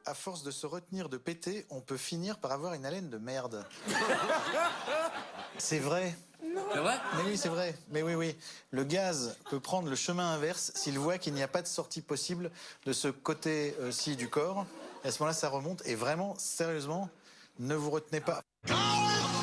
à force de se retenir de péter, on peut finir par avoir une haleine de merde. C'est vrai. C'est vrai? Mais oui, c'est vrai. Mais oui, oui. Le gaz peut prendre le chemin inverse s'il voit qu'il n'y a pas de sortie possible de ce côté-ci du corps. Et à ce moment-là, ça remonte. Et vraiment, sérieusement, ne vous retenez pas.